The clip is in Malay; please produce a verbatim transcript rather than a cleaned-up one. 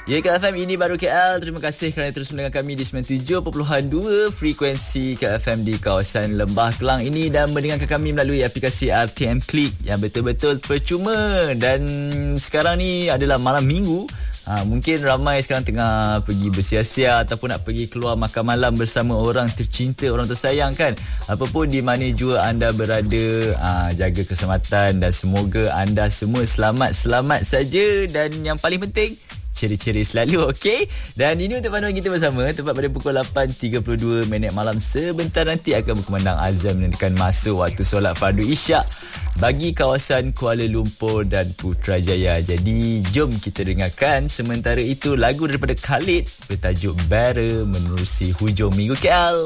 Ya, K F M ini baru K L. Terima kasih kerana terus mendengar kami di sembilan puluh tujuh perpuluhan dua frekuensi K F M di kawasan Lembah Kelang ini dan mendengarkan kami melalui aplikasi R T M Click yang betul-betul percuma. Dan sekarang ni adalah malam minggu. Ha, mungkin ramai sekarang tengah pergi bersia-sia ataupun nak pergi keluar makan malam bersama orang tercinta, orang tersayang kan. Apapun di mana jua anda berada, ha, jaga keselamatan dan semoga anda semua selamat-selamat saja. Dan yang paling penting, ceri-ceri selalu, okey? Dan ini untuk panduan kita bersama, tepat pada pukul lapan tiga puluh dua minit malam. Sebentar nanti akan berkumandang azan menandakan masuk waktu solat fardu isyak bagi kawasan Kuala Lumpur dan Putrajaya. Jadi, jom kita dengarkan sementara itu lagu daripada Khalid bertajuk Better menerusi hujung minggu K L.